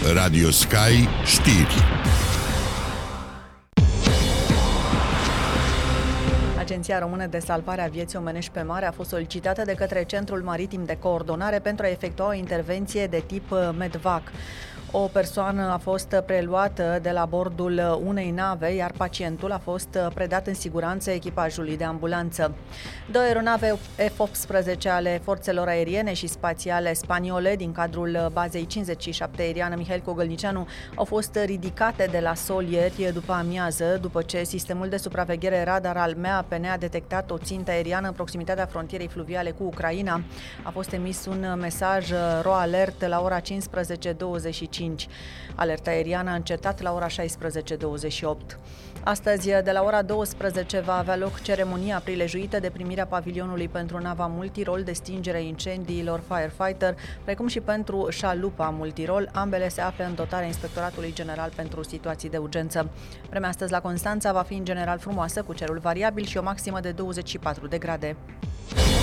Radio Sky Știri. Agenția Română de Salvare a Vieții Omenești pe Mare a fost solicitată de către Centrul Maritim de Coordonare pentru a efectua o intervenție de tip MEDVAC. O persoană a fost preluată de la bordul unei nave, iar pacientul a fost predat în siguranță echipajului de ambulanță. Două aeronave F-18 ale forțelor aeriene și spațiale spaniole din cadrul bazei 57 aeriană Mihail Cogălnicianu au fost ridicate de la sol ieri după amiază, după ce sistemul de supraveghere radar al MAPN a detectat o țintă aeriană în proximitatea frontierei fluviale cu Ucraina. A fost emis un mesaj RO-alert la ora 15:25. Alerta aeriană a încetat la ora 16:28. Astăzi, de la ora 12, va avea loc ceremonia prilejuită de primirea pavilionului pentru nava multirol de stingere a incendiilor Firefighter, precum și pentru șalupa multirol. Ambele se află în dotarea Inspectoratului General pentru Situații de Urgență. Vremea astăzi la Constanța va fi în general frumoasă, cu cerul variabil și o maximă de 24 de grade.